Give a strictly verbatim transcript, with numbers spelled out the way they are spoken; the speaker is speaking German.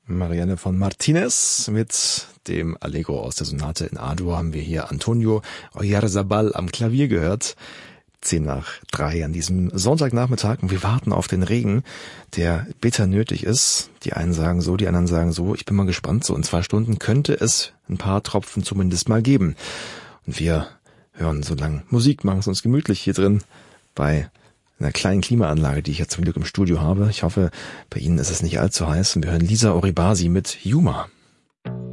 Marianne von Martinez mit dem Allegro aus der Sonate in A-Dur haben wir hier Antonio Oyarzabal am Klavier gehört. Zehn nach drei an diesem Sonntagnachmittag und wir warten auf den Regen, der bitter nötig ist. Die einen sagen so, die anderen sagen so. Ich bin mal gespannt. So in zwei Stunden könnte es ein paar Tropfen zumindest mal geben. Und wir hören so lange Musik, machen es uns gemütlich hier drin bei einer kleinen Klimaanlage, die ich jetzt zum Glück im Studio habe. Ich hoffe, bei Ihnen ist es nicht allzu heiß. Und wir hören Lisa Oribasi mit Yuma.